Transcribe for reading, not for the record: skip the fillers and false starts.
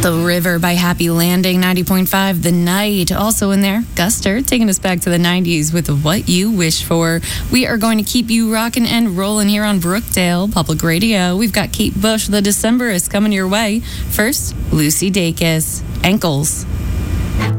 The River by Happy Landing, 90.5 The Night. Also in there, Guster, taking us back to the 90s with What You Wish For. We are going to keep you rocking and rolling here on Brookdale Public Radio. We've got Kate Bush, The Decemberists, coming your way. First, Lucy Dacus, Ankles.